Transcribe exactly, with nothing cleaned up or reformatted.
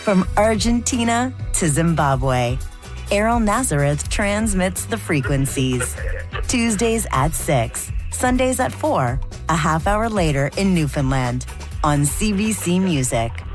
From Argentina to Zimbabwe, Errol Nazareth transmits the frequencies. Tuesdays at six, Sundays at four, a half hour later in Newfoundland on C B C Music.